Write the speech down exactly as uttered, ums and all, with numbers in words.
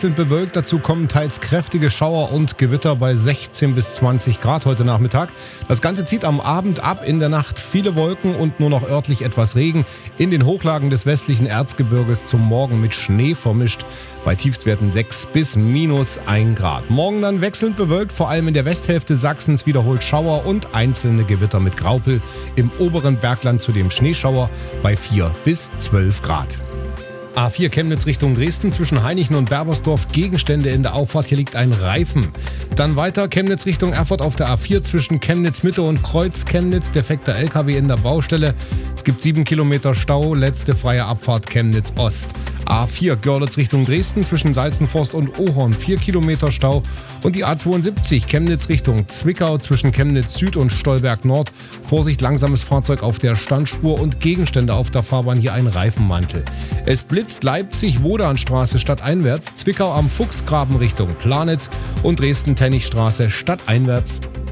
wechselnd bewölkt. Dazu kommen teils kräftige Schauer und Gewitter bei sechzehn bis zwanzig Grad heute Nachmittag. Das Ganze zieht am Abend ab, in der Nacht viele Wolken und nur noch örtlich etwas Regen. In den Hochlagen des westlichen Erzgebirges zum Morgen mit Schnee vermischt. Bei Tiefstwerten sechs bis minus ein Grad. Morgen dann wechselnd bewölkt, vor allem in der Westhälfte Sachsens wiederholt Schauer und einzelne Gewitter mit Graupel. Im oberen Bergland zudem Schneeschauer bei vier bis zwölf Grad. A vier Chemnitz Richtung Dresden zwischen Hainichen und Berbersdorf, Gegenstände in der Auffahrt, hier liegt ein Reifen. Dann weiter Chemnitz Richtung Erfurt auf der A vier zwischen Chemnitz Mitte und Kreuz Chemnitz, defekter L K W in der Baustelle. Es gibt sieben Kilometer Stau, letzte freie Abfahrt Chemnitz Ost. A vier Görlitz Richtung Dresden zwischen Salzenforst und Ohorn, vier Kilometer Stau. Und die A zweiundsiebzig Chemnitz Richtung Zwickau zwischen Chemnitz Süd und Stolberg Nord. Vorsicht, langsames Fahrzeug auf der Standspur und Gegenstände auf der Fahrbahn, hier ein Reifenmantel. Es blitzt Leipzig-Wodanstraße stadteinwärts, Zwickau am Fuchsgraben Richtung Planitz und Dresden-Tennigstraße stadteinwärts.